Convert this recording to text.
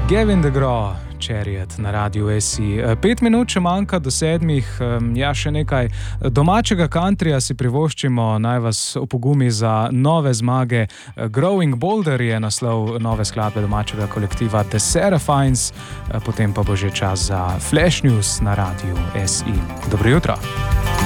Gavin DeGraw, Chariot na Radiu SI. 5 minut še manjka do 7. Ja, še nekaj domačega countryja si privoščimo. Naj vas opogumi za nove zmage. Growing Boulder je naslov nove skladbe domačega kolektiva The Seraphines. Potem pa bo že čas za Flash News na Radiu SI. Dobro jutro.